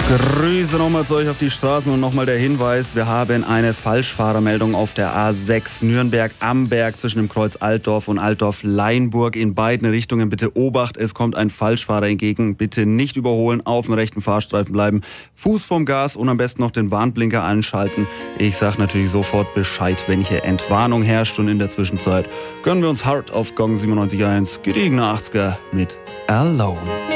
Grüße nochmal zu euch auf die Straßen und nochmal der Hinweis, wir haben eine Falschfahrermeldung auf der A6 Nürnberg-Amberg zwischen dem Kreuz Altdorf und Altdorf-Leinburg. In beiden Richtungen bitte Obacht, es kommt ein Falschfahrer entgegen. Bitte nicht überholen, auf dem rechten Fahrstreifen bleiben, Fuß vom Gas und am besten noch den Warnblinker anschalten. Ich sag natürlich sofort Bescheid, wenn hier Entwarnung herrscht, und in der Zwischenzeit gönnen wir uns hart auf Gong 97.1 gediegene 80er mit Alone.